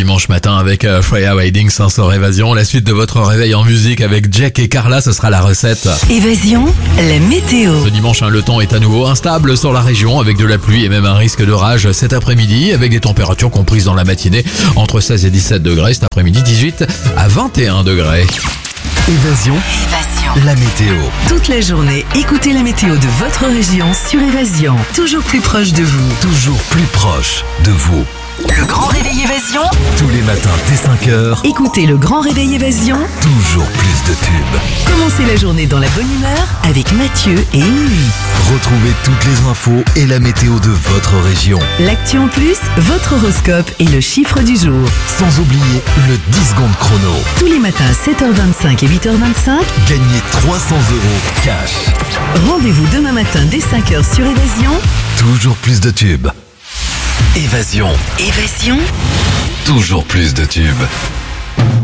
dimanche matin avec Freya Wading, sur Évasion. La suite de votre réveil en musique avec Jack et Carla, ce sera la recette. Évasion, la météo. Ce dimanche, le temps est à nouveau instable sur la région avec de la pluie et même un risque d'orage cet après-midi avec des températures comprises dans la matinée entre 16 et 17 degrés. Cet après-midi, 18 à 21 degrés. Évasion, la météo. Toute la journée, écoutez la météo de votre région sur Évasion. Toujours plus proche de vous. Toujours plus proche de vous. Le Grand Réveil Évasion. Tous les matins dès 5h, Écoutez le Grand Réveil Évasion. toujours plus de tubes. Commencez la journée dans la bonne humeur avec Mathieu et Émilie. Retrouvez toutes les infos et la météo de votre région. L'actu en plus, votre horoscope et le chiffre du jour. Sans oublier le 10 secondes chrono. Tous les matins à 7h25 et 8h25. Gagnez 300 € cash. Rendez-vous demain matin dès 5h sur Évasion. Toujours plus de tubes. Évasion, Évasion. toujours plus de tubes.